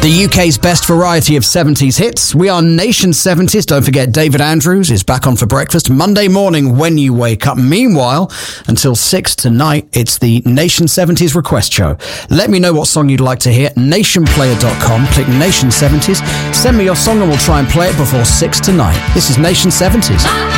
The UK's best variety of 70s hits. We are Nation 70s. Don't forget David Andrews is back on for breakfast Monday morning when you wake up. Meanwhile, until 6 tonight, it's the Nation 70s request show. Let me know what song you'd like to hear. Nationplayer.com. Click Nation 70s. Send me your song and we'll try and play it before 6 tonight. This is Nation 70s.